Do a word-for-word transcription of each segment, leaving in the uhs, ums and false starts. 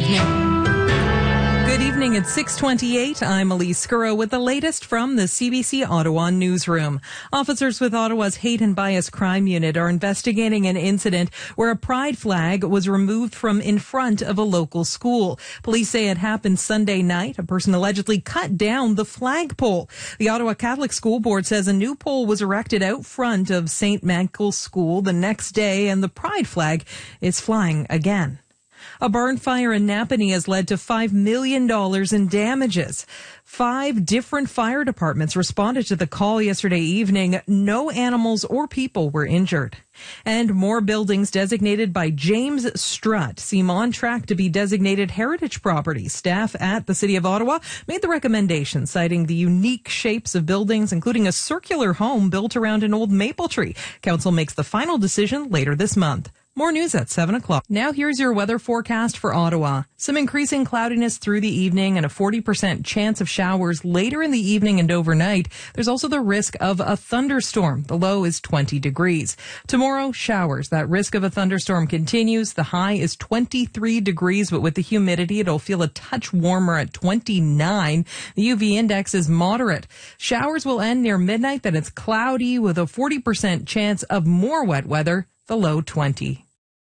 evening. Good evening at six twenty-eight. I'm Elise Scurro with the latest from the C B C Ottawa newsroom. Officers with Ottawa's Hate and Bias Crime Unit are investigating an incident where a pride flag was removed from in front of a local school. Police say it happened Sunday night. A person allegedly cut down the flagpole. The Ottawa Catholic School Board says a new pole was erected out front of Saint Michael's School the next day, and the pride flag is flying again. A barn fire in Napanee has led to five million dollars in damages. Five different fire departments responded to the call yesterday evening. No animals or people were injured. And more buildings designated by James Strutt seem on track to be designated heritage properties. Staff at the City of Ottawa made the recommendation, citing the unique shapes of buildings, including a circular home built around an old maple tree. Council makes the final decision later this month. More news at seven o'clock. Now here's your weather forecast for Ottawa. Some increasing cloudiness through the evening and a forty percent chance of showers later in the evening and overnight. There's also the risk of a thunderstorm. The low is twenty degrees. Tomorrow, showers. That risk of a thunderstorm continues. The high is twenty-three degrees, but with the humidity, it'll feel a touch warmer at twenty-nine. The U V index is moderate. Showers will end near midnight. Then it's cloudy with a forty percent chance of more wet weather. The low twenty.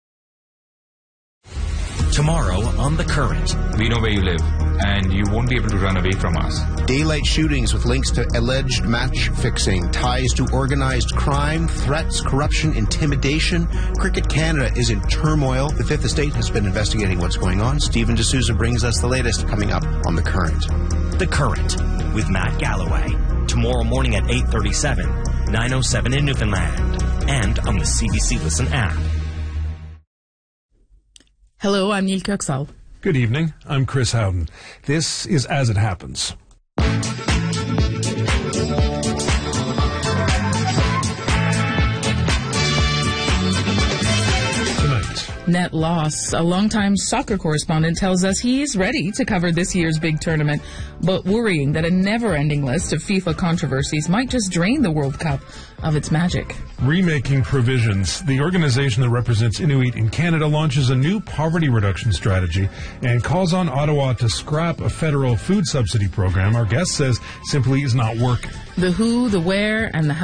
Tomorrow on The Current. We know where you live, and you won't be able to run away from us. Daylight shootings with links to alleged match fixing, ties to organized crime, threats, corruption, intimidation. Cricket Canada is in turmoil. The Fifth Estate has been investigating what's going on. Stephen D'Souza brings us the latest coming up on The Current. The Current with Matt Galloway. Tomorrow morning at eight thirty-seven, nine oh seven in Newfoundland, and on the C B C Listen app. Hello, I'm Neil Kirksall. Good evening. I'm Chris Howden. This is As It Happens. Net loss. A longtime soccer correspondent tells us he is ready to cover this year's big tournament, but worrying that a never-ending list of FIFA controversies might just drain the World Cup of its magic. Remaking Provisions, the organization that represents Inuit in Canada, launches a new poverty reduction strategy and calls on Ottawa to scrap a federal food subsidy program our guest says simply is not working. The who, the where, and the